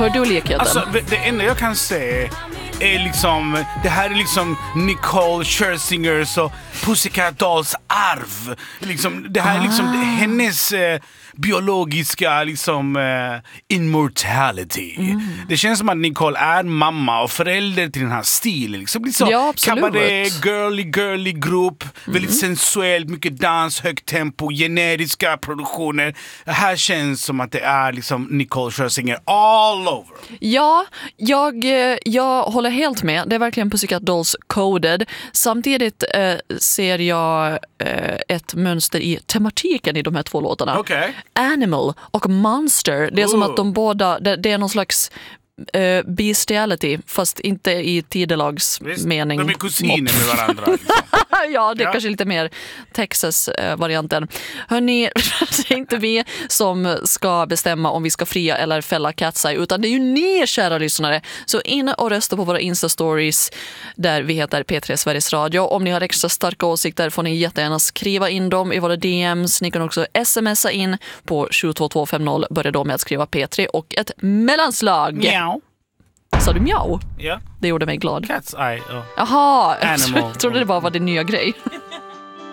hör du likheten? Alltså, det enda jag kan säga är liksom, det här är liksom Nicole Scherzinger och Pussycat Dolls arv. Liksom, det här är liksom hennes biologiska liksom immortality. Det känns som att Nicole är mamma och förälder till den här stilen. Liksom blir så cabaret, girly grupp, väldigt sensuellt, mycket dans, högt tempo, generiska produktioner. Det här känns som att det är liksom Nicole Scherzinger all over. Ja, jag håller helt med. Det är verkligen Pussycat Dolls coded. Samtidigt ser jag ett mönster i tematiken i de här två låtarna. Okay. Animal och Monster. Det är som att de båda, det är någon slags bestiality, fast inte i tidelagsmening. De är kusiner med varandra. Liksom. Ja, det är kanske lite mer Texas-varianten. Hörrni, det är inte vi som ska bestämma om vi ska fria eller fälla Cat's Eye, utan det är ju ni, kära lyssnare. Så in och rösta på våra Insta-stories där vi heter P3 Sveriges Radio. Om ni har extra starka åsikter får ni jättegärna skriva in dem i våra DMs. Ni kan också smsa in på 72250. Börja då med att skriva P3 och ett mellanslag. Mjau. Sa du mjau? Ja. Det gjorde mig glad. Cat's Eye. Jaha, Animal. jag trodde det bara var din nya grej.